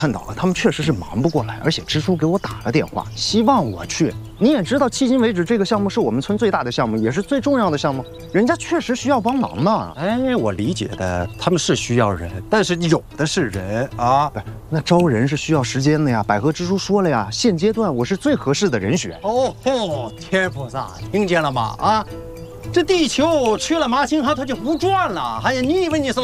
看到了，他们确实是忙不过来，而且支书给我打了电话，希望我去。你也知道，迄今为止这个项目是我们村最大的项目，也是最重要的项目，人家确实需要帮忙嘛。 哎，我理解的，他们是需要人，但是有的是人啊。 不是，那招人是需要时间的呀。百合支书说了呀，现阶段我是最合适的人选。 哦吼，天菩萨，听见了吗？啊，这地球去了马星豪，它就不转了。哎呀，你以为你是